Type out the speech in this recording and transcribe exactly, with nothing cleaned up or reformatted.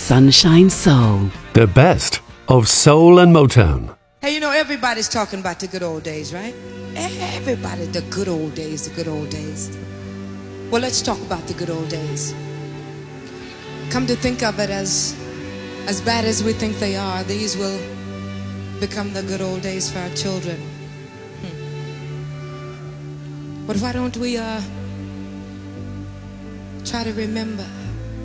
Sunshine Soul. The best of soul and Motown. Hey, you know, everybody's talking about the good old days, right? Everybody, the good old days, the good old days. Well, let's talk about the good old days. Come to think of it, as as bad as we think they are, these will become the good old days for our children. Hmm. But why don't we uh, try to remember